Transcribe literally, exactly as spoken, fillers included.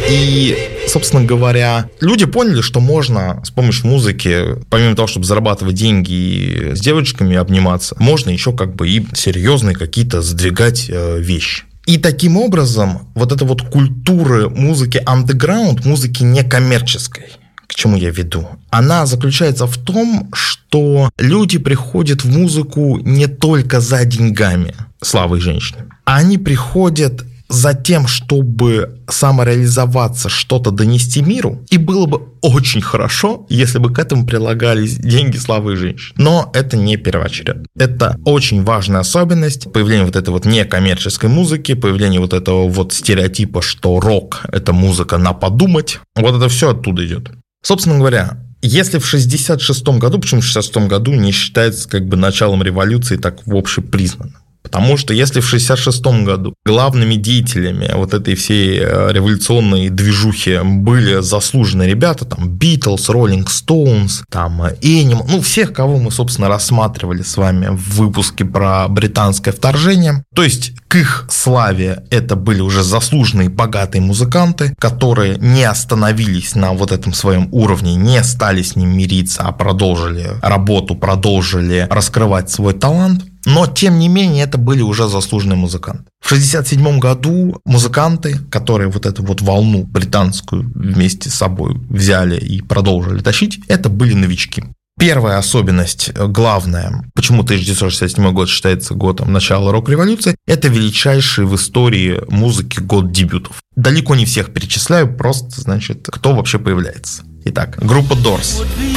И, собственно говоря, люди поняли, что можно с помощью музыки, помимо того, чтобы зарабатывать деньги и с девочками обниматься, можно еще как бы и серьезные какие-то сдвигать вещи. И таким образом вот эта вот культура музыки underground, музыки некоммерческой, к чему я веду, она заключается в том, что люди приходят в музыку не только за деньгами, славой женщин, а они приходят за тем, чтобы самореализоваться, что-то донести миру, и было бы очень хорошо, если бы к этому прилагались деньги, славы и женщин. Но это не первоочередно. Это очень важная особенность появления вот этой вот некоммерческой музыки, появления вот этого вот стереотипа, что рок – это музыка на подумать. Вот это все оттуда идет. Собственно говоря, если в шестьдесят шестом году, почему в шестьдесят шестом году не считается как бы началом революции так в общепризнанно? Потому что если в шестьдесят шестом году главными деятелями вот этой всей революционной движухи были заслуженные ребята, там Битлз, Роллинг Стоунс, там Энимал, ну всех, кого мы, собственно, рассматривали с вами в выпуске про британское вторжение, то есть к их славе это были уже заслуженные богатые музыканты, которые не остановились на вот этом своем уровне, не стали с ним мириться, а продолжили работу, продолжили раскрывать свой талант. Но, тем не менее, это были уже заслуженные музыканты. В шестьдесят седьмом году музыканты, которые вот эту вот волну британскую вместе с собой взяли и продолжили тащить, это были новички. Первая особенность, главная, почему тысяча девятьсот шестьдесят седьмой год считается годом начала рок-революции, это величайший в истории музыки год дебютов. Далеко не всех перечисляю, просто, значит, кто вообще появляется. Итак, группа Doors.